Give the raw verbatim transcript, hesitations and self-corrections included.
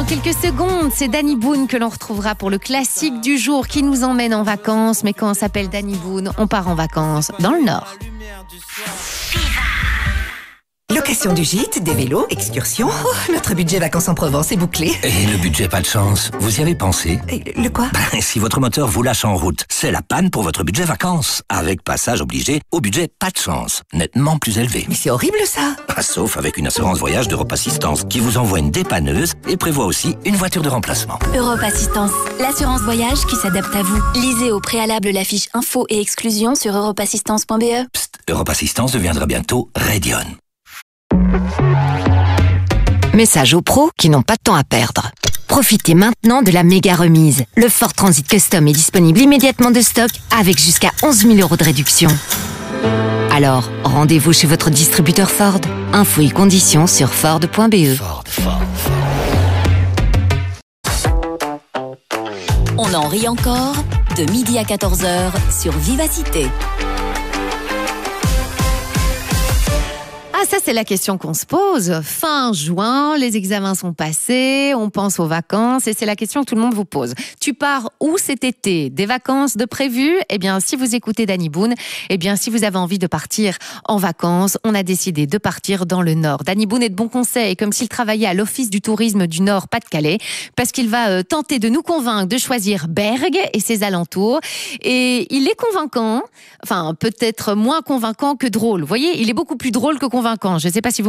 Dans quelques secondes, c'est Danny Boone que l'on retrouvera pour le classique du jour qui nous emmène en vacances. Mais quand on s'appelle Danny Boone, on part en vacances dans le Nord. Location du gîte, des vélos, excursions. Oh, notre budget vacances en Provence est bouclé. Et le budget pas de chance, vous y avez pensé? Et le quoi? Ben, si votre moteur vous lâche en route, c'est la panne pour votre budget vacances. Avec passage obligé au budget pas de chance, nettement plus élevé. Mais c'est horrible ça. Ah, sauf avec une assurance voyage d'Europe Assistance qui vous envoie une dépanneuse et prévoit aussi une voiture de remplacement. Europe Assistance, l'assurance voyage qui s'adapte à vous. Lisez au préalable la fiche info et exclusion sur europe assistance point b e. Psst, Europe Assistance deviendra bientôt Radion. Message aux pros qui n'ont pas de temps à perdre. Profitez maintenant de la méga remise. Le Ford Transit Custom est disponible immédiatement de stock avec jusqu'à onze mille euros de réduction. Alors, rendez-vous chez votre distributeur Ford. Infos et conditions sur ford point b e. Ford, Ford, Ford. On en rit encore de midi à quatorze heures sur Vivacité. Ah, ça, c'est la question qu'on se pose. Fin juin, les examens sont passés, on pense aux vacances et c'est la question que tout le monde vous pose. Tu pars où cet été? Des vacances de prévues? Eh bien, si vous écoutez Danny Boone, eh bien, si vous avez envie de partir en vacances, on a décidé de partir dans le Nord. Danny Boone est de bons conseils, comme s'il travaillait à l'Office du tourisme du Nord Pas-de-Calais, parce qu'il va euh, tenter de nous convaincre de choisir Bergues et ses alentours. Et il est convaincant, enfin, peut-être moins convaincant que drôle. Vous voyez, il est beaucoup plus drôle que convaincant. Je ne sais pas si vous